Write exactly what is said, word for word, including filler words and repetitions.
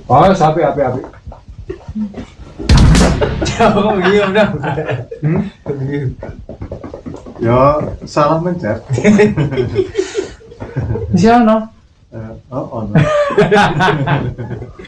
Oh, sapi api api. Jauh iya udah. Hmm? Ya salah mencet. Di sana. Eh, oh, oh.